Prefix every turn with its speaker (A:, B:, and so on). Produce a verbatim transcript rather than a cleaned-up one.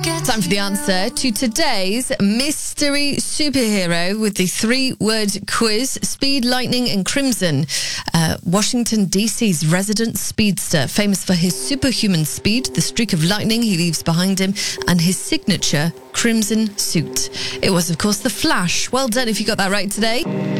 A: Time for the answer to today's mystery superhero with the three-word quiz. Speed, lightning and crimson. Uh, Washington, D C's resident speedster, famous for his superhuman speed, the streak of lightning he leaves behind him, and his signature crimson suit. It was, of course, the Flash. Well done if you got that right today.